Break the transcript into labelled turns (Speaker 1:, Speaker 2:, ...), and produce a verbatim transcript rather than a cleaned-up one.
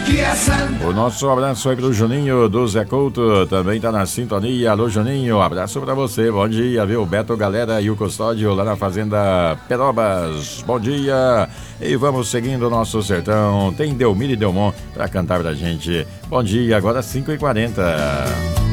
Speaker 1: O nosso abraço aí pro Juninho do Zé Couto, também tá na sintonia. Alô, Juninho, abraço pra você, bom dia, viu? Beto, galera e o Custódio lá na Fazenda Perobas, bom dia. E vamos seguindo o nosso sertão, tem Delmiro e Delmon pra cantar pra gente. Bom dia, agora cinco e quarenta.